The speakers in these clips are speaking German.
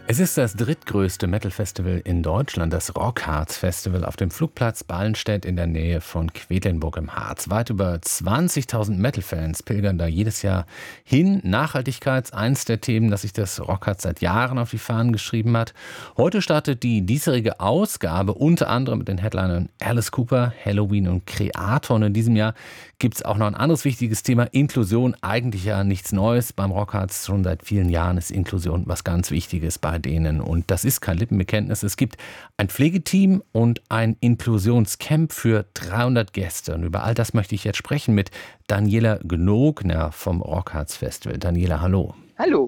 Es ist das drittgrößte Metal-Festival in Deutschland, das Rockharz-Festival auf dem Flugplatz Ballenstedt in der Nähe von Quedlinburg im Harz. Weit über 20.000 Metal-Fans pilgern da jedes Jahr hin. Nachhaltigkeit ist eins der Themen, das sich das Rockharz seit Jahren auf die Fahnen geschrieben hat. Heute startet die diesjährige Ausgabe unter anderem mit den Headlinern Alice Cooper, Helloween und Kreator. Und in diesem Jahr gibt es auch noch ein anderes wichtiges Thema, Inklusion. Eigentlich ja nichts Neues beim Rockharz. Schon seit vielen Jahren ist Inklusion was ganz Wichtiges bei denen. Und das ist kein Lippenbekenntnis. Es gibt ein Pflegeteam und ein Inklusionscamp für 300 Gäste. Und über all das möchte ich jetzt sprechen mit Daniela Gnogner vom Rockharz Festival. Daniela, hallo. Hallo.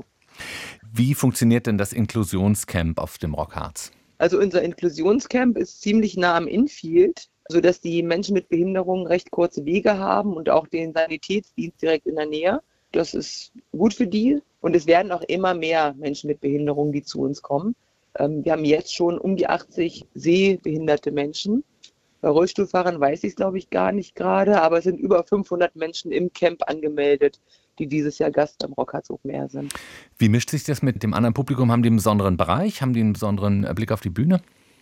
Wie funktioniert denn das Inklusionscamp auf dem Rockharz? Also unser Inklusionscamp ist ziemlich nah am Infield, sodass die Menschen mit Behinderungen recht kurze Wege haben und auch den Sanitätsdienst direkt in der Nähe. Das ist gut für die. Und es werden auch immer mehr Menschen mit Behinderungen, die zu uns kommen. Wir haben jetzt schon um die 80 sehbehinderte Menschen. Bei Rollstuhlfahrern weiß ich es, glaube ich, gar nicht gerade, aber es sind über 500 Menschen im Camp angemeldet, die dieses Jahr Gast am Rockharz Open Air sind. Wie mischt sich das mit dem anderen Publikum? Haben die einen besonderen Bereich? Haben die einen besonderen Blick auf die Bühne?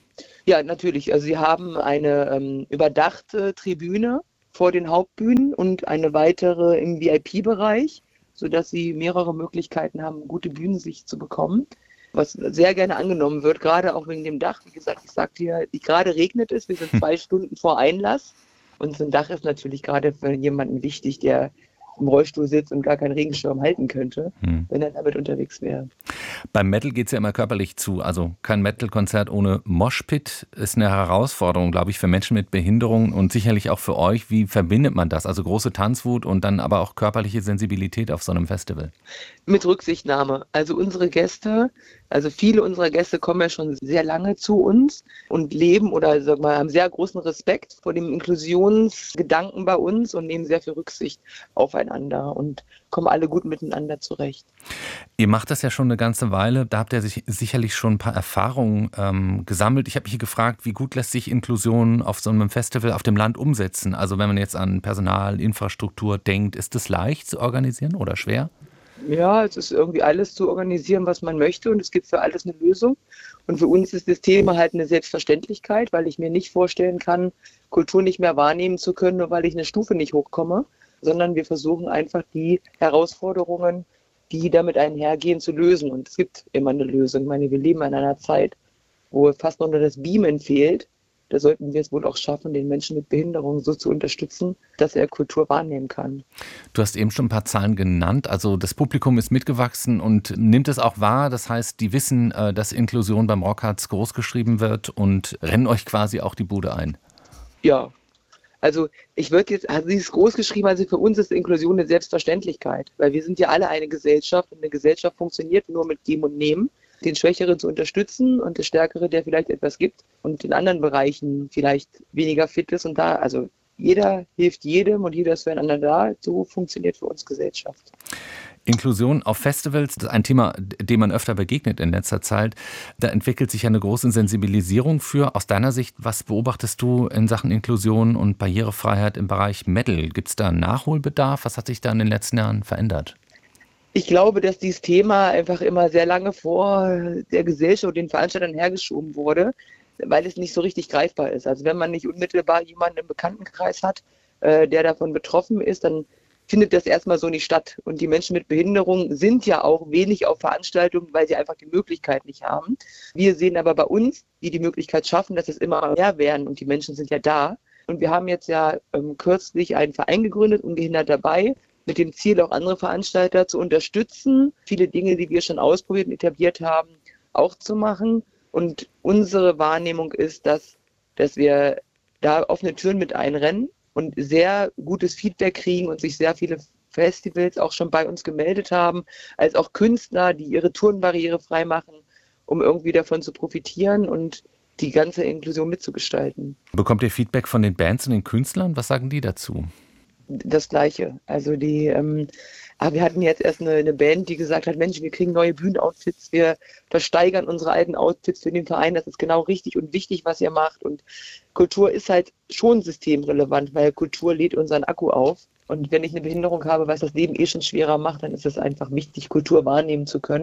Ja, natürlich. Also sie haben eine überdachte Tribüne vor den Hauptbühnen und eine weitere im VIP-Bereich, sodass sie mehrere Möglichkeiten haben, gute Bühnensicht zu bekommen, was sehr gerne angenommen wird, gerade auch wegen dem Dach. Wie gesagt, ich sagte ja, gerade regnet es, wir sind 2 Stunden vor Einlass und so ein Dach ist natürlich gerade für jemanden wichtig, der im Rollstuhl sitzt und gar keinen Regenschirm halten könnte, wenn er damit unterwegs wäre. Beim Metal geht es ja immer körperlich zu. Also kein Metal-Konzert ohne Moshpit ist eine Herausforderung, glaube ich, für Menschen mit Behinderung und sicherlich auch für euch. Wie verbindet man das? Also große Tanzwut und dann aber auch körperliche Sensibilität auf so einem Festival. Mit Rücksichtnahme. Also unsere Gäste, also viele unserer Gäste kommen ja schon sehr lange zu uns und leben oder sag mal, haben sehr großen Respekt vor dem Inklusionsgedanken bei uns und nehmen sehr viel Rücksicht aufeinander und kommen alle gut miteinander zurecht. Ihr macht das ja schon eine ganze Weile. Da habt ihr sicherlich schon ein paar Erfahrungen gesammelt. Ich habe mich gefragt, wie gut lässt sich Inklusion auf so einem Festival auf dem Land umsetzen? Also wenn man jetzt an Personal, Infrastruktur denkt, ist es leicht zu organisieren oder schwer? Ja, es ist irgendwie alles zu organisieren, was man möchte und es gibt für alles eine Lösung. Und für uns ist das Thema halt eine Selbstverständlichkeit, weil ich mir nicht vorstellen kann, Kultur nicht mehr wahrnehmen zu können, nur weil ich eine Stufe nicht hochkomme, sondern wir versuchen einfach die Herausforderungen, die damit einhergehen, zu lösen. Und es gibt immer eine Lösung. Ich meine, wir leben in einer Zeit, wo fast nur noch das Beamen fehlt. Da sollten wir es wohl auch schaffen, den Menschen mit Behinderung so zu unterstützen, dass er Kultur wahrnehmen kann. Du hast eben schon ein paar Zahlen genannt. Also das Publikum ist mitgewachsen und nimmt es auch wahr. Das heißt, die wissen, dass Inklusion beim Rockharz großgeschrieben wird und rennen euch quasi auch die Bude ein. Ja, also ich würde jetzt, also sie ist groß geschrieben, also für uns ist Inklusion eine Selbstverständlichkeit, weil wir sind ja alle eine Gesellschaft und eine Gesellschaft funktioniert nur mit Geben und Nehmen. Den Schwächeren zu unterstützen und der Stärkere, der vielleicht etwas gibt und in anderen Bereichen vielleicht weniger fit ist und da, also jeder hilft jedem und jeder ist füreinander da, so funktioniert für uns Gesellschaft. Inklusion auf Festivals, das ist ein Thema, dem man öfter begegnet in letzter Zeit. Da entwickelt sich ja eine große Sensibilisierung für. Aus deiner Sicht, was beobachtest du in Sachen Inklusion und Barrierefreiheit im Bereich Metal? Gibt es da einen Nachholbedarf? Was hat sich da in den letzten Jahren verändert? Ich glaube, dass dieses Thema einfach immer sehr lange vor der Gesellschaft und den Veranstaltern hergeschoben wurde, weil es nicht so richtig greifbar ist. Also wenn man nicht unmittelbar jemanden im Bekanntenkreis hat, der davon betroffen ist, dann findet das erstmal so nicht statt. Und die Menschen mit Behinderung sind ja auch wenig auf Veranstaltungen, weil sie einfach die Möglichkeit nicht haben. Wir sehen aber bei uns, die Möglichkeit schaffen, dass es immer mehr werden und die Menschen sind ja da. Und wir haben jetzt ja kürzlich einen Verein gegründet, Ungehindert dabei, mit dem Ziel, auch andere Veranstalter zu unterstützen, viele Dinge, die wir schon ausprobiert und etabliert haben, auch zu machen. Und unsere Wahrnehmung ist, dass wir da offene Türen mit einrennen und sehr gutes Feedback kriegen und sich sehr viele Festivals auch schon bei uns gemeldet haben, als auch Künstler, die ihre Touren barrierefrei machen, um irgendwie davon zu profitieren und die ganze Inklusion mitzugestalten. Bekommt ihr Feedback von den Bands und den Künstlern? Was sagen die dazu? Das Gleiche. Also wir hatten jetzt erst eine Band, die gesagt hat, Mensch, wir kriegen neue Bühnenoutfits, wir versteigern unsere alten Outfits für den Verein, das ist genau richtig und wichtig, was ihr macht. Und Kultur ist halt schon systemrelevant, weil Kultur lädt unseren Akku auf. Und wenn ich eine Behinderung habe, was das Leben schon schwerer macht, dann ist es einfach wichtig, Kultur wahrnehmen zu können.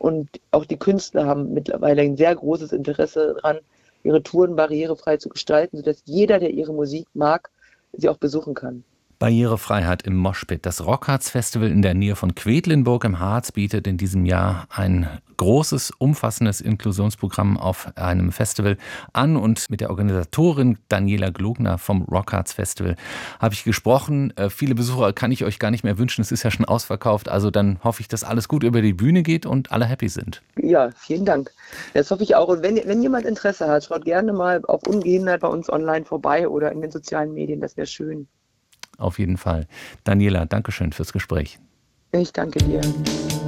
Und auch die Künstler haben mittlerweile ein sehr großes Interesse daran, ihre Touren barrierefrei zu gestalten, sodass jeder, der ihre Musik mag, sie auch besuchen kann. Barrierefreiheit im Moshpit. Das Rockharz Festival in der Nähe von Quedlinburg im Harz bietet in diesem Jahr ein großes, umfassendes Inklusionsprogramm auf einem Festival an. Und mit der Organisatorin Daniela Glogner vom Rockharz Festival habe ich gesprochen. Viele Besucher kann ich euch gar nicht mehr wünschen. Es ist ja schon ausverkauft. Also dann hoffe ich, dass alles gut über die Bühne geht und alle happy sind. Ja, vielen Dank. Das hoffe ich auch. Und wenn jemand Interesse hat, schaut gerne mal auf Ungehindert bei uns online vorbei oder in den sozialen Medien. Das wäre schön. Auf jeden Fall. Daniela, Dankeschön fürs Gespräch. Ich danke dir.